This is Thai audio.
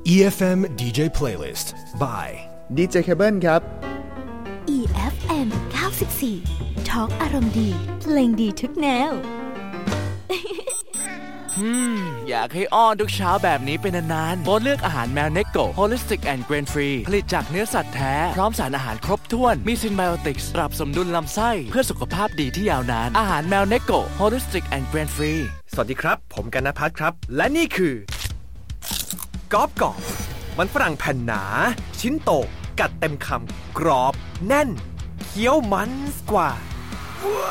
EFM DJ Playlist by DJ Cable ครับ EFM 94 Talk อารมณ์ดีเพลงดีทุกแนวอยากให้อ้อนทุกเช้าแบบนี้เป็นนานๆโบเลือกอาหารแมวเนโก Holistic and Grain Free ผลิตจากเนื้อสัตว์แท้พร้อมสารอาหารครบถ้วนมีซินไบโอติกส์ปรับสมดุลลำไส้เพื่อสุขภาพดีที่ยาวนานอาหารแมวเนโก Holistic and Grain Free สวัสดีครับผมกันณภัทรครับและนี่คือกรอบมันฝรั่งแผ่นหนาชิ้นโตกัดเต็มคำกรอบแน่นเคี้ยวมันกว่า